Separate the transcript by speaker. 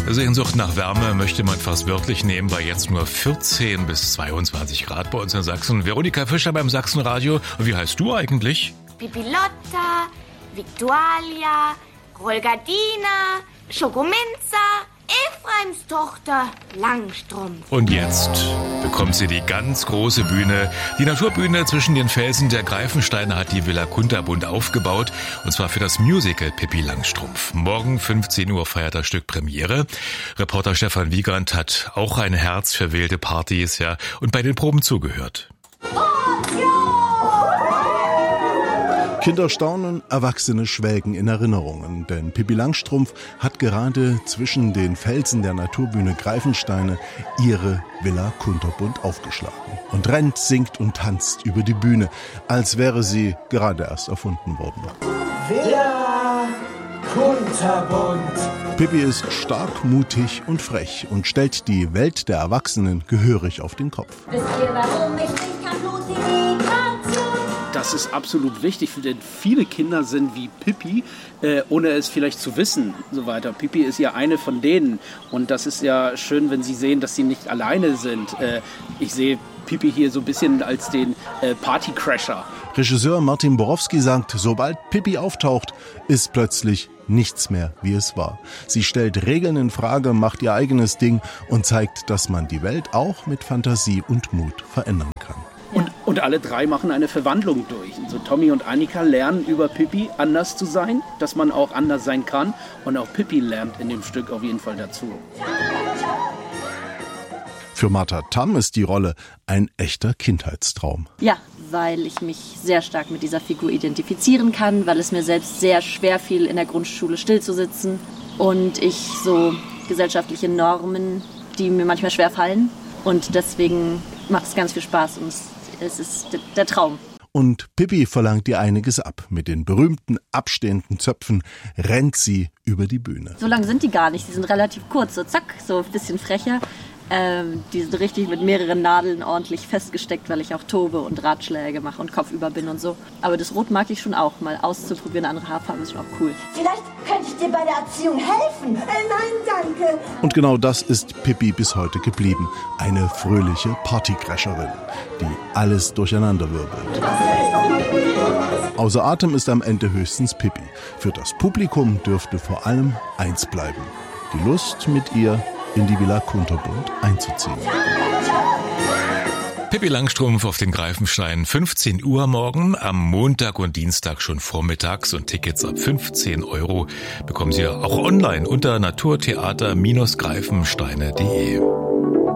Speaker 1: Sehnsucht nach Wärme möchte man fast wörtlich nehmen, bei jetzt nur 14 bis 22 Grad bei uns in Sachsen. Veronika Fischer beim Sachsenradio. Und wie heißt du eigentlich?
Speaker 2: Pipilotta, Victualia, Rolgadina, Schokominza, Ephraims Tochter, Langstrumpf.
Speaker 1: Und jetzt bekommt sie die ganz große Bühne. Die Naturbühne zwischen den Felsen der Greifensteine hat die Villa Kunterbund aufgebaut. Und zwar für das Musical Pippi Langstrumpf. Morgen 15 Uhr feiert das Stück Premiere. Reporter Stefan Wiegand hat auch ein Herz für wilde Partys, ja, und bei den Proben zugehört.
Speaker 3: Kinder staunen, Erwachsene schwelgen in Erinnerungen, denn Pippi Langstrumpf hat gerade zwischen den Felsen der Naturbühne Greifensteine ihre Villa Kunterbund aufgeschlagen und rennt, singt und tanzt über die Bühne, als wäre sie gerade erst erfunden worden.
Speaker 4: Villa Kunterbund.
Speaker 3: Pippi ist stark, mutig und frech und stellt die Welt der Erwachsenen gehörig auf den Kopf.
Speaker 5: Wisst ihr, warum ich nicht kann?
Speaker 6: Das ist absolut wichtig, denn viele Kinder sind wie Pippi, ohne es vielleicht zu wissen und so weiter. Pippi ist ja eine von denen und das ist ja schön, wenn sie sehen, dass sie nicht alleine sind. Ich sehe Pippi hier so ein bisschen als den Partycrasher.
Speaker 3: Regisseur Martin Borowski sagt, sobald Pippi auftaucht, ist plötzlich nichts mehr, wie es war. Sie stellt Regeln in Frage, macht ihr eigenes Ding und zeigt, dass man die Welt auch mit Fantasie und Mut verändern kann.
Speaker 6: Und alle drei machen eine Verwandlung durch. So Tommy und Annika lernen über Pippi anders zu sein, dass man auch anders sein kann. Und auch Pippi lernt in dem Stück auf jeden Fall dazu.
Speaker 3: Für Martha Tamm ist die Rolle ein echter Kindheitstraum.
Speaker 7: Ja, weil ich mich sehr stark mit dieser Figur identifizieren kann, weil es mir selbst sehr schwer fiel, in der Grundschule still zu sitzen. Und ich so gesellschaftliche Normen, die mir manchmal schwer fallen. Und deswegen macht es ganz viel Spaß und es ist der Traum.
Speaker 3: Und Pippi verlangt ihr einiges ab. Mit den berühmten abstehenden Zöpfen rennt sie über die Bühne.
Speaker 7: So lang sind die gar nicht, die sind relativ kurz, so zack, so ein bisschen frecher. Die sind richtig mit mehreren Nadeln ordentlich festgesteckt, weil ich auch tobe und Ratschläge mache und kopfüber bin und so. Aber das Rot mag ich schon auch, mal auszuprobieren. Eine andere Haarfarbe ist schon auch cool.
Speaker 5: Vielleicht könnte ich dir bei der Erziehung helfen. Nein, danke.
Speaker 3: Und genau das ist Pippi bis heute geblieben. Eine fröhliche Partycrasherin, die alles durcheinanderwirbelt. Außer Atem ist am Ende höchstens Pippi. Für das Publikum dürfte vor allem eins bleiben: die Lust, mit ihr in die Villa Kunterbund einzuziehen.
Speaker 1: Pippi Langstrumpf auf den Greifensteinen, 15 Uhr morgen, am Montag und Dienstag schon vormittags und Tickets ab 15 € bekommen Sie auch online unter naturtheater-greifensteine.de.